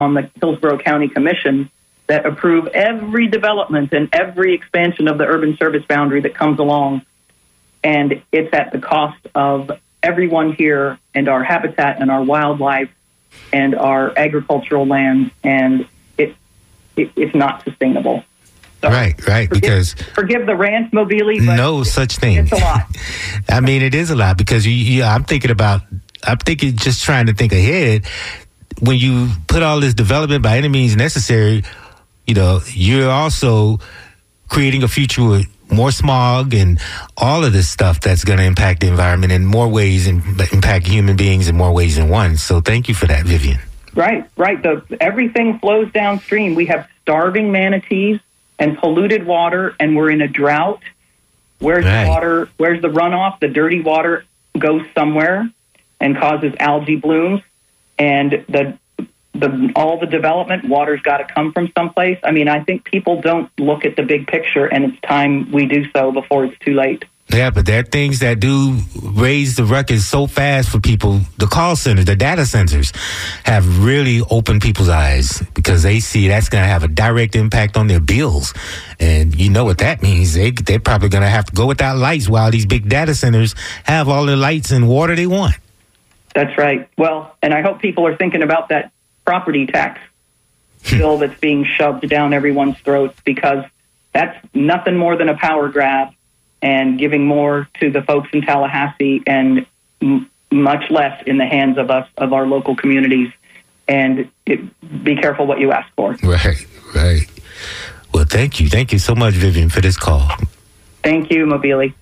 on the Hillsborough County Commission that approve every development and every expansion of the urban service boundary that comes along. And it's at the cost of everyone here and our habitat and our wildlife and our agricultural land, and it's not sustainable. So right. Because forgive the rant, Mobili, but no such thing. It's a lot. I mean, it is a lot because I'm thinking just trying to think ahead. When you put all this development by any means necessary, you're also creating a future with more smog and all of this stuff that's going to impact the environment in more ways and impact human beings in more ways than one. So thank you for that, Vivian. Right. Everything flows downstream. We have starving manatees and polluted water, and we're in a drought. Where's the water? Where's the runoff? The dirty water goes somewhere and causes algae blooms, and all the development, water's got to come from someplace. I mean, I think people don't look at the big picture, and it's time we do so before it's too late. Yeah, but there are things that do raise the ruckus so fast for people. The call centers, the data centers have really opened people's eyes because they see that's going to have a direct impact on their bills. And you know what that means. They're probably going to have to go without lights while these big data centers have all the lights and water they want. That's right. Well, and I hope people are thinking about that property tax bill that's being shoved down everyone's throats, because that's nothing more than a power grab and giving more to the folks in Tallahassee and much less in the hands of us, of our local communities. And be careful what you ask for. Right. Well, thank you. Thank you so much, Vivian, for this call. Thank you, Mobili.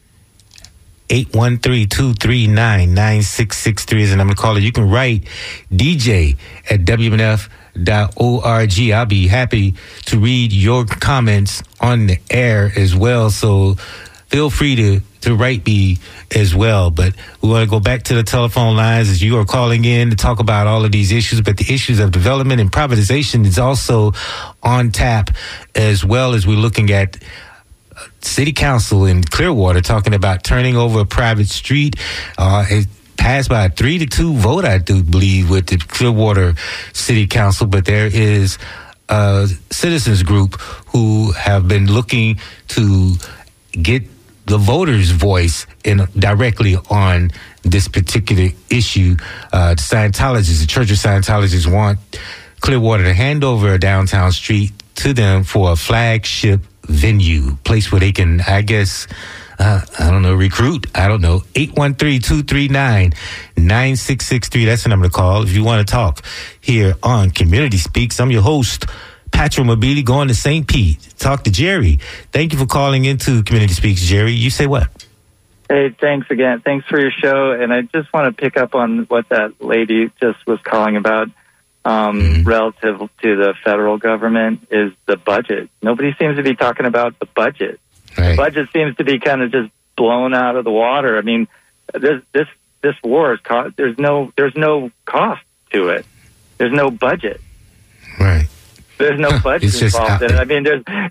813-239-9663 is the number to call it. You can write DJ at WMNF.org. I'll be happy to read your comments on the air as well. So feel free to write me as well. But we want to go back to the telephone lines as you are calling in to talk about all of these issues. But the issues of development and privatization is also on tap, as well as we're looking at City Council in Clearwater talking about turning over a private street. It passed by a 3-2 vote, I do believe, with the Clearwater City Council. But there is a citizens group who have been looking to get the voters' voice directly on this particular issue. The Scientologists, the Church of Scientologists, want Clearwater to hand over a downtown street to them for a flagship venue, place where they can, I guess, recruit. I don't know. 813-239-9663. That's the number to call if you want to talk here on Community Speaks. I'm your host, Patrick Mobili, going to St. Pete. Talk to Jerry. Thank you for calling into Community Speaks, Jerry. You say what? Hey, thanks again. Thanks for your show. And I just want to pick up on what that lady just was calling about. Relative to the federal government is the budget. Nobody seems to be talking about the budget. Right. The budget seems to be kind of just blown out of the water. I mean, this war is there's no cost to it. There's no budget. Right. There's no budget involved in it. I mean,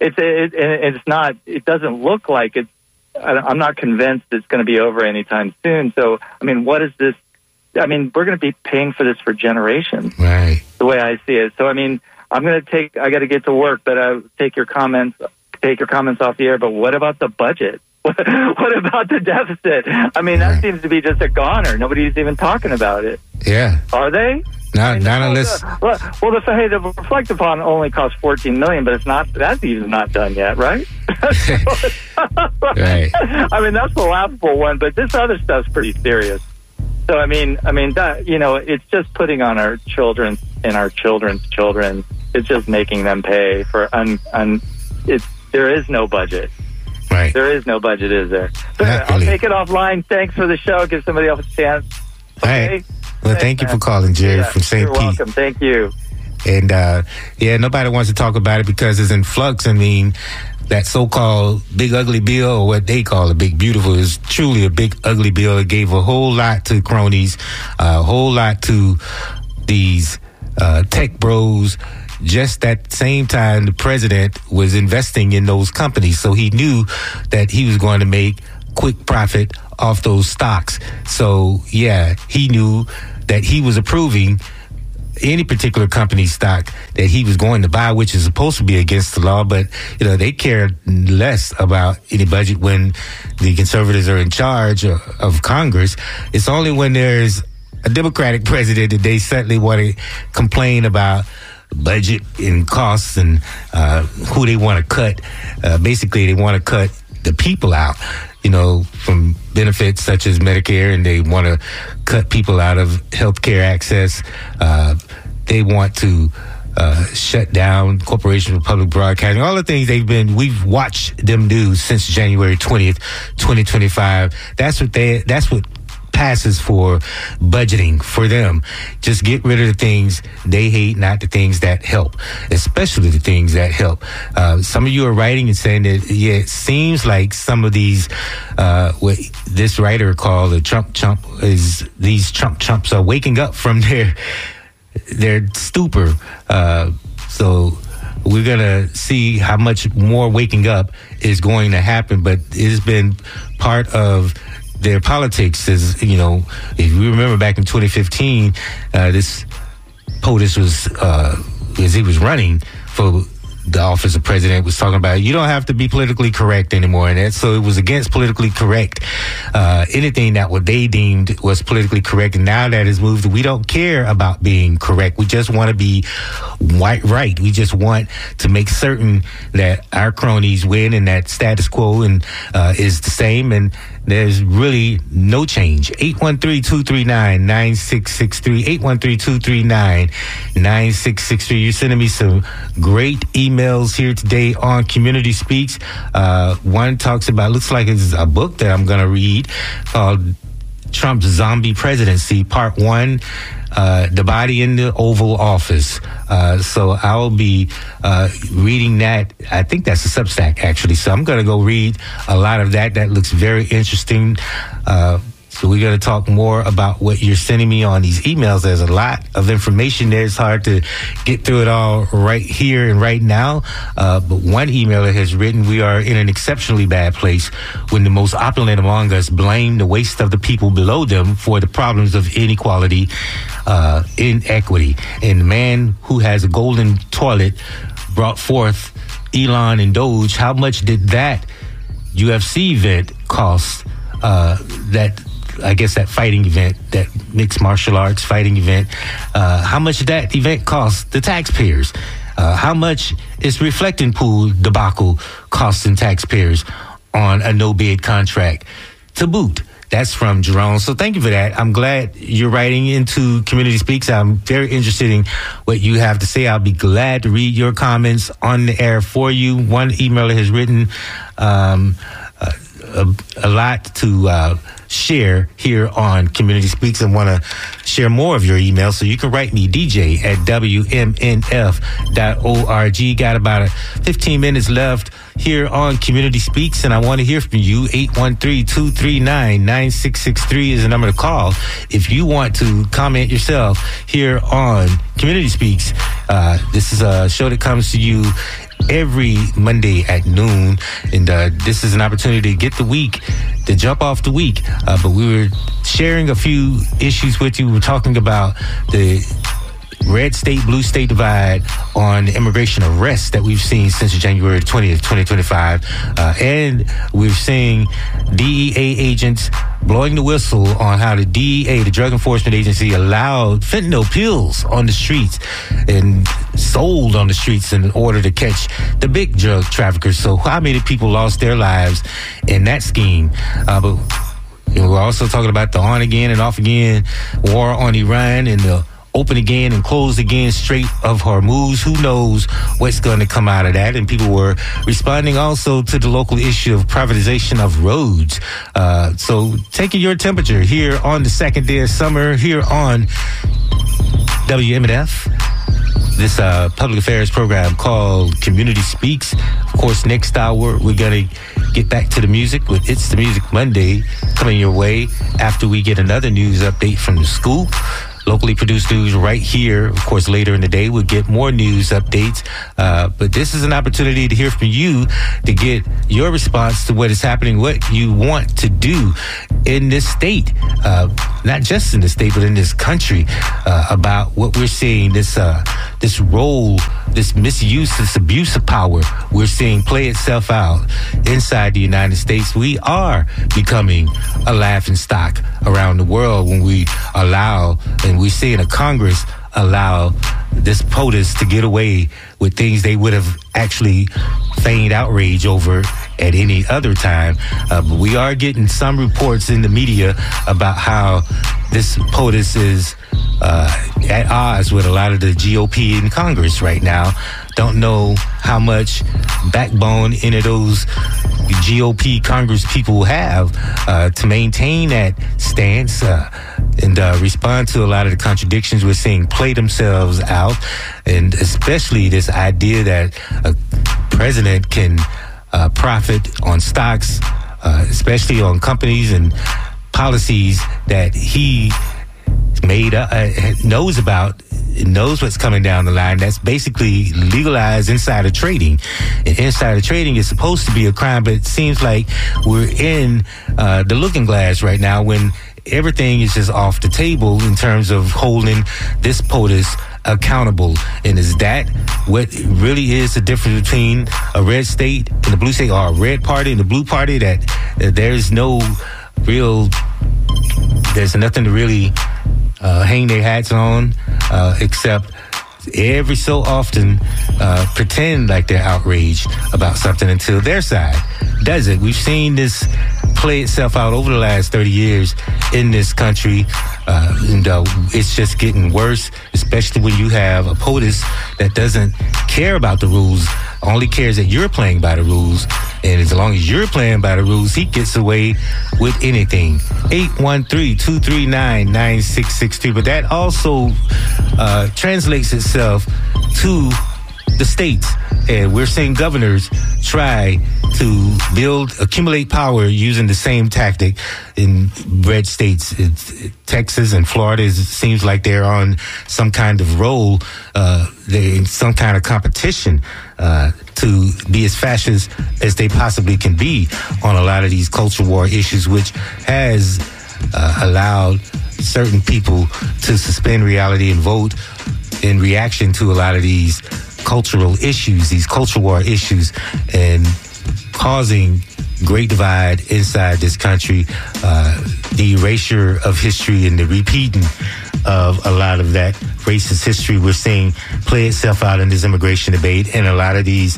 it doesn't look like it's. I'm not convinced it's going to be over anytime soon. So, I mean, what is this? I mean, we're going to be paying for this for generations. Right. The way I see it. So, I mean, I got to get to work, but I'll take your comments off the air. But what about the budget? What about the deficit? I mean, that seems to be just a goner. Nobody's even talking about it. Yeah. Are they? Not unless. The reflect upon only cost $14 million, but it's not. That's even not done yet, right? Right. I mean, that's the laughable one, but this other stuff's pretty serious. So I mean that, it's just putting on our children and our children's children. It's just making them pay for there is no budget. Right. There is no budget, is there? So I'll take it offline. Thanks for the show. Give somebody else a chance. Okay. Right. Well, thank you for calling, Jerry, from St. Pete. You're welcome. Thank you. And nobody wants to talk about it because it's in flux. I mean, that so-called big ugly bill, or what they call a big beautiful, is truly a big ugly bill. It gave a whole lot to cronies, a whole lot to these tech bros. Just at the same time, the president was investing in those companies, so he knew that he was going to make quick profit off those stocks. So, yeah, he knew that he was approving any particular company stock that he was going to buy, which is supposed to be against the law. But, they care less about any budget when the conservatives are in charge of Congress. It's only when there's a Democratic president that they suddenly want to complain about budget and costs and who they want to cut. Basically, they want to cut the people out, from benefits such as Medicare, and they want to cut people out of health care access. They want to shut down Corporation for Public Broadcasting, all the things we've watched them do since January 20th, 2025. That's what passes for budgeting for them. Just get rid of the things they hate, not the things that help, especially the things that help. Some of you are writing and saying that, it seems like some of these, what this writer called the Trump chump is, these Trump chumps are waking up from their stupor. So we're going to see how much more waking up is going to happen, but it's been part of their politics. Is, if you remember back in 2015, this POTUS was, as he was running for the office of president, was talking about you don't have to be politically correct anymore, and so it was against politically correct, anything that what they deemed was politically correct. And now that has moved, we don't care about being correct. We just want to be right. We just want to make certain that our cronies win and that status quo is the same, and there's really no change. 813-239-9663. 813-239-9663. You're sending me some great emails here today on Community Speaks. One talks about, looks like it's a book that I'm going to read called Trump's Zombie Presidency, Part 1. The Body in the Oval Office. So I'll be reading that. I think that's a Substack, actually. So I'm going to go read a lot of that. That looks very interesting. So we're going to talk more about what you're sending me on these emails. There's a lot of information there. It's hard to get through it all right here and right now. But one emailer has written, we are in an exceptionally bad place when the most opulent among us blame the waste of the people below them for the problems of inequality, inequity. And the man who has a golden toilet brought forth Elon and Doge. How much did that UFC event cost? That fighting event, that mixed martial arts fighting event, how much did that event cost the taxpayers? How much is Reflecting Pool debacle costing taxpayers on a no-bid contract to boot? That's from Jerome. So thank you for that. I'm glad you're writing into Community Speaks. I'm very interested in what you have to say. I'll be glad to read your comments on the air for you. One emailer has written a lot to share here on Community Speaks, and want to share more of your emails. So you can write me, dj@wmnf.org. Got about 15 minutes left here on Community Speaks, and I want to hear from you. 813-239-9663 is the number to call if you want to comment yourself here on Community Speaks. This is a show that comes to you every Monday at noon, and this is an opportunity to get the week, to jump off the week. But we were sharing a few issues with you. We were talking about the red state, blue state divide on the immigration arrests that we've seen since January 20th, 2025. And we're seeing DEA agents blowing the whistle on how the DEA, the Drug Enforcement Agency, allowed fentanyl pills on the streets and sold on the streets in order to catch the big drug traffickers. So how many people lost their lives in that scheme? But we're also talking about the on again and off again war on Iran and the open again and closed again Strait of Hormuz. Who knows what's going to come out of that? And people were responding also to the local issue of privatization of roads. So taking your temperature here on the second day of summer here on WMNF. This public affairs program called Community Speaks. Of course, next hour, we're going to get back to the music with It's the Music Monday coming your way after we get another news update from the scoop. locally produced news right here. Of course, later in the day, we'll get more news updates. But this is an opportunity to hear from you, to get your response to what is happening, what you want to do in this state, not just in the state, but in this country, about what we're seeing, this role, this misuse, this abuse of power we're seeing play itself out inside the United States. We are becoming a laughing stock around the world when we allow, and we're seeing a Congress allow this POTUS to get away with things they would have actually feigned outrage over at any other time. But we are getting some reports in the media about how this POTUS is at odds with a lot of the GOP in Congress right now. Don't know how much backbone any of those GOP Congress people have to maintain that stance and respond to a lot of the contradictions we're seeing play themselves out, and especially this idea that a president can profit on stocks, especially on companies and policies that he knows about, knows what's coming down the line. That's basically legalized insider trading. And insider trading is supposed to be a crime, but it seems like we're in the looking glass right now when everything is just off the table in terms of holding this POTUS accountable. And is that what really is the difference between a red state and a blue state, or a red party and a blue party? That there's nothing to really hang their hats on, except every so often pretend like they're outraged about something until their side does it. We've seen this play itself out over the last 30 years in this country, and it's just getting worse, especially when you have a POTUS that doesn't care about the rules, only cares that you're playing by the rules. And as long as you're playing by the rules, he gets away with anything. 813-239-9663. But that also translates itself to the states. And we're seeing governors try to accumulate power using the same tactic in red states. Texas and Florida, it seems like they're on some kind of roll, they're in some kind of competition to be as fascist as they possibly can be on a lot of these culture war issues, which has allowed certain people to suspend reality and vote in reaction to a lot of these cultural issues, these culture war issues, and causing great divide inside this country, the erasure of history and the repeating of a lot of that racist history we're seeing play itself out in this immigration debate, and a lot of these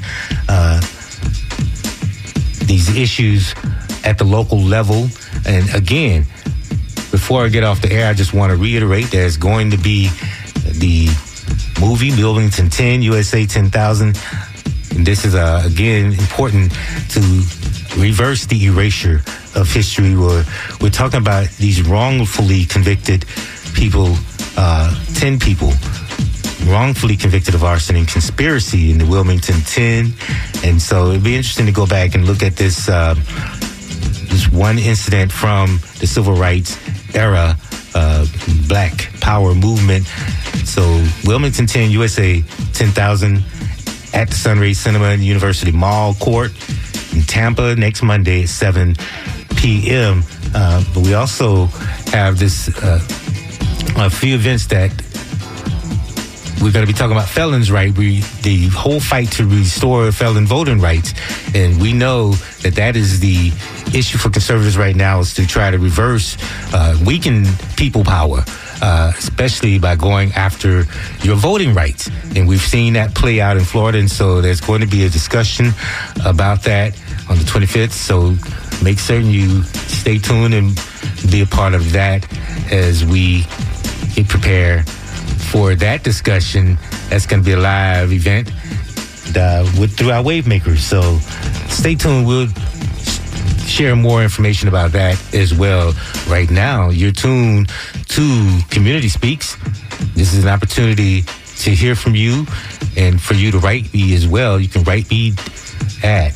issues at the local level. And again, before I get off the air, I just want to reiterate there's going to be the movie Wilmington 10, USA 10,000. And this is, again, important to reverse the erasure of history. We're talking about these wrongfully convicted people, 10 people wrongfully convicted of arson and conspiracy in the Wilmington 10. And so it'd be interesting to go back and look at this one incident from the civil rights era, Black Power movement. So Wilmington 10, USA 10,000 at the Sunray Cinema and University Mall Court in Tampa next Monday at 7 p.m. But we also have a few events that we're going to be talking about. Felons' right, the whole fight to restore felon voting rights. And we know that is the issue for conservatives right now, is to try to reverse, weaken people power, especially by going after your voting rights. And we've seen that play out in Florida. And so there's going to be a discussion about that on the 25th. So make certain you stay tuned and be a part of that as we get prepared for that discussion. That's going to be a live event through our wave makers. So stay tuned. We'll share more information about that as well. Right now, you're tuned to Community Speaks. This is an opportunity to hear from you and for you to write me as well. You can write me at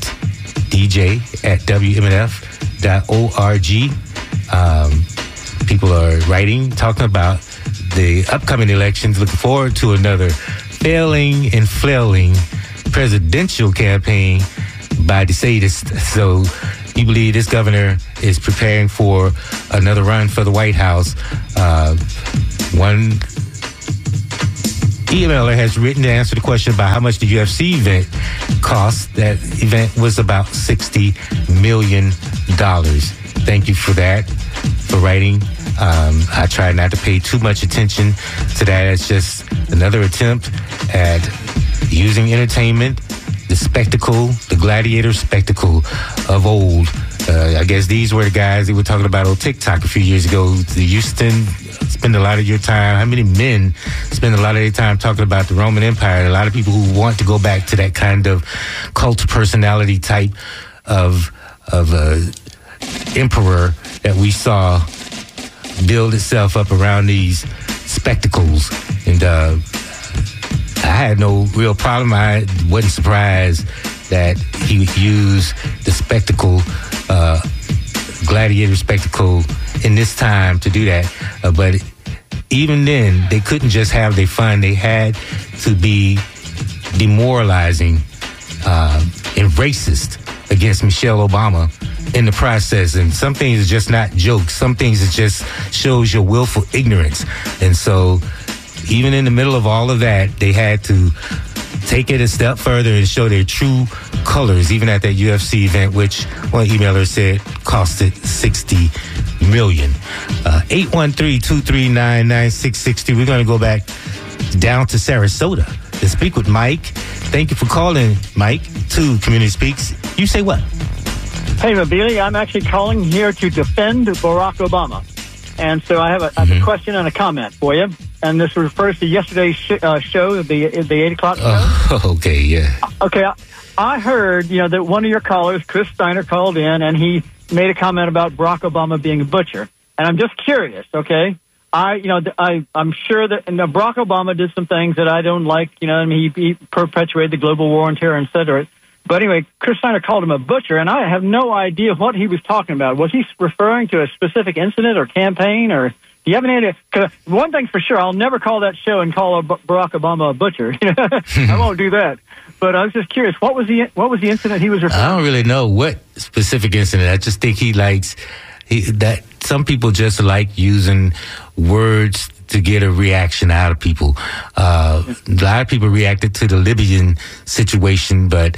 dj@wmnf.org. People are writing, talking about the upcoming elections, looking forward to another failing and flailing presidential campaign by DeSantis. So you believe this governor is preparing for another run for the White House. One emailer has written to answer the question about how much the UFC event cost. That event was about $60 million. Thank you for that, for writing. I try not to pay too much attention to that. It's just another attempt at using entertainment, the spectacle, the gladiator spectacle of old. I guess these were the guys that were talking about on TikTok a few years ago. The Houston spend a lot of your time. How many men spend a lot of their time talking about the Roman Empire? And a lot of people who want to go back to that kind of cult personality type of emperor that we saw build itself up around these spectacles. And I had no real problem. I wasn't surprised that he would use the spectacle, gladiator spectacle, in this time to do that. But even then, they couldn't just have their fun. They had to be demoralizing and racist against Michelle Obama in the process. And some things are just not jokes. Some things it just shows your willful ignorance. And so even in the middle of all of that, they had to take it a step further and show their true colors, even at that UFC event, which one emailer said costed $60 million. 813-239-9663. We're going to go back down to Sarasota to speak with Mike. Thank you for calling, Mike, to Community Speaks. You say what? Hey, Mabili, I'm actually calling here to defend Barack Obama. And so I have a question and a comment for you. And this refers to yesterday's show, the 8 o'clock show. Oh, okay, yeah. Okay, I heard, that one of your callers, Chris Steiner, called in and he made a comment about Barack Obama being a butcher. And I'm just curious, okay? I'm sure that Barack Obama did some things that I don't like. He perpetuated the global war on terror, et cetera. But anyway, Chris Steiner called him a butcher, and I have no idea what he was talking about. Was he referring to a specific incident or campaign, or do you have any idea? 'Cause one thing's for sure, I'll never call that show and call Barack Obama a butcher. I won't do that. But I was just curious, what was the incident he was referring to? I don't really know what specific incident. I just think he likes that. Some people just like using words to get a reaction out of people. A lot of people reacted to the Libyan situation, but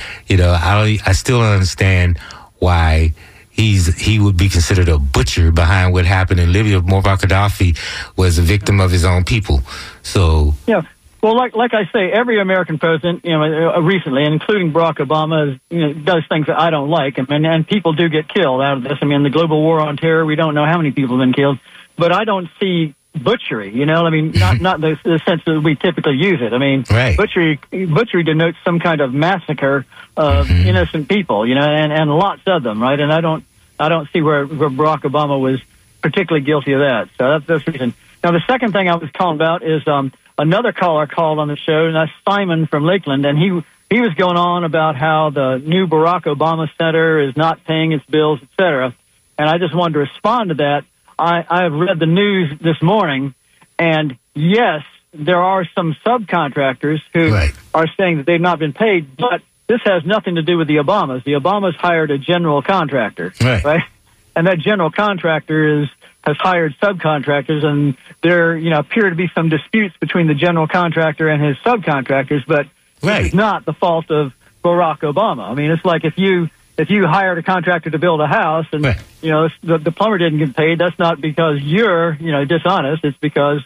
I still don't understand why he would be considered a butcher behind what happened in Libya. Muammar Gaddafi was a victim of his own people. So yeah. Well, like I say, every American president, recently, including Barack Obama, does things that I don't like, and people do get killed out of this. The global war on terror, we don't know how many people have been killed, but I don't see butchery, not the sense that we typically use it. Right. Butchery denotes some kind of massacre of innocent people, and lots of them, right? And I don't see where Barack Obama was particularly guilty of that. So that's the reason. Now, the second thing I was calling about is another caller called on the show, and that's Simon from Lakeland, and he was going on about how the new Barack Obama Center is not paying its bills, et cetera. And I just wanted to respond to that. I've read the news this morning, and yes, there are some subcontractors who are saying that they've not been paid, but this has nothing to do with the Obamas. The Obamas hired a general contractor, right? And that general contractor has hired subcontractors, and there appear to be some disputes between the general contractor and his subcontractors, but it's not the fault of Barack Obama. It's like if you hired a contractor to build a house and the plumber didn't get paid, that's not because you're dishonest. It's because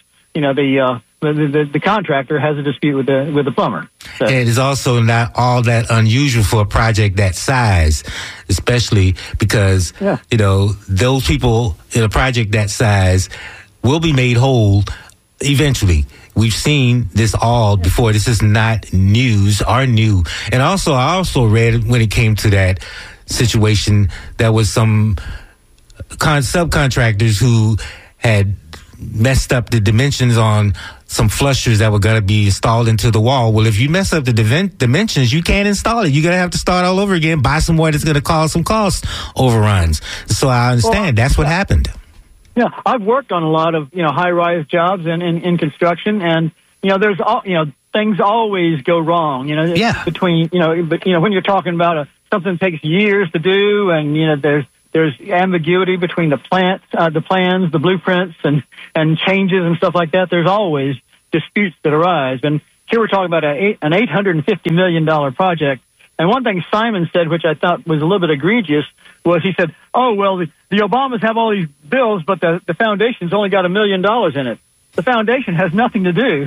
the contractor has a dispute with the plumber. So. And it's also not all that unusual for a project that size, especially because those people in a project that size will be made whole eventually. We've seen this all before. This is not news or new. And I also read when it came to that situation, there was some subcontractors who had messed up the dimensions on some flushers that were going to be installed into the wall. Well, if you mess up the dimensions, you can't install it. You're going to have to start all over again, buy some more that's going to cause some cost overruns. So I understand that's what happened. I've worked on a lot of, high-rise jobs in construction, and, there's things always go wrong, between, but, when you're talking about something that takes years to do, and, there's ambiguity between the plans, the blueprints, and changes and stuff like that. There's always disputes that arise. And here we're talking about an $850 million project. And one thing Simon said, which I thought was a little bit egregious, was he said, "Oh, well, the Obamas have all these bills, but the foundation's only got $1 million in it." The foundation has nothing to do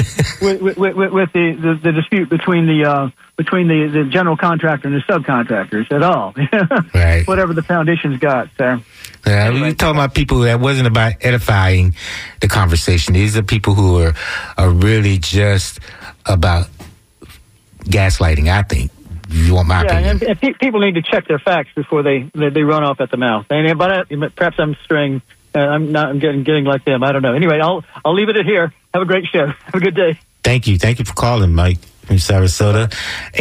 with the dispute between the general contractor and the subcontractors at all. Right. Whatever the foundation's got. So. Yeah, anyway. We talking about people that wasn't about edifying the conversation. These are people who are really just about gaslighting, I think. You want my opinion? And people need to check their facts before they run off at the mouth. But perhaps I'm straying. I'm getting like them. I don't know. Anyway, I'll leave it at here. Have a great show. Have a good day. Thank you for calling, Mike from Sarasota.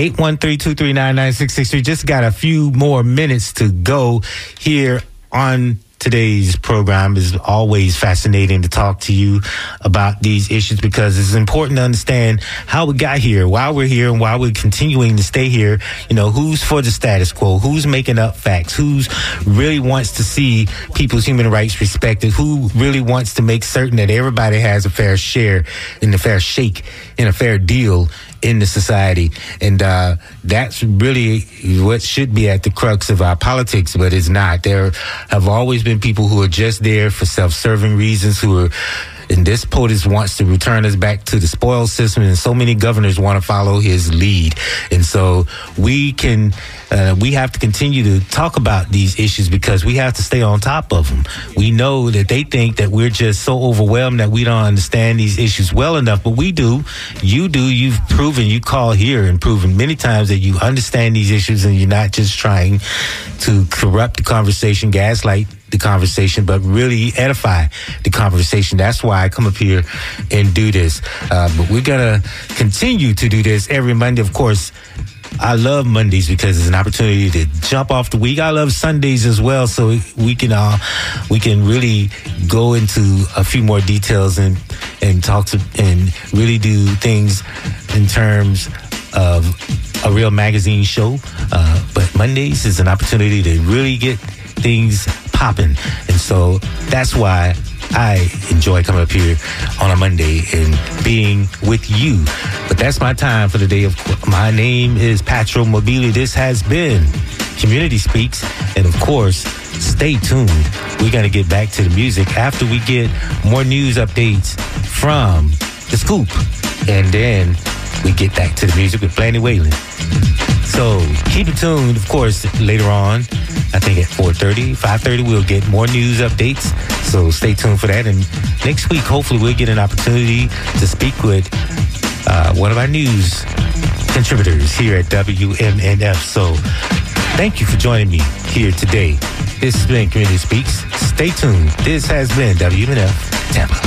813-239-9663. Just got a few more minutes to go here on today's program. Is always fascinating to talk to you about these issues, because it's important to understand how we got here, why we're here, and why we're continuing to stay here. Who's for the status quo, who's making up facts, who's really wants to see people's human rights respected, who really wants to make certain that everybody has a fair share and a fair shake and a fair deal in the society. And that's really what should be at the crux of our politics, but it's not. There have always been people who are just there for self-serving reasons, and this POTUS wants to return us back to the spoils system, and so many governors want to follow his lead. And so we have to continue to talk about these issues, because we have to stay on top of them. We know that they think that we're just so overwhelmed that we don't understand these issues well enough, but we do. You do. You've proven, you call here and proven many times that you understand these issues, and you're not just trying to corrupt the conversation, gaslight the conversation, but really edify the conversation. That's why I come up here and do this. But we're going to continue to do this every Monday. Of course, I love Mondays because it's an opportunity to jump off the week. I love Sundays as well, so we can really go into a few more details and talk to and really do things in terms of a real magazine show. But Mondays is an opportunity to really get things popping, and so that's why I enjoy coming up here on a Monday and being with you. But that's my time for the day. My name is Patro Mobili. This has been Community Speaks, and of course, stay tuned. We're going to get back to the music after we get more news updates from The Scoop, and then we get back to the music with Blaney Whalen. So keep it tuned. Of course, later on, I think at 5:30, we'll get more news updates. So stay tuned for that. And next week, hopefully, we'll get an opportunity to speak with one of our news contributors here at WMNF. So thank you for joining me here today. This has been Community Speaks. Stay tuned. This has been WMNF Tampa.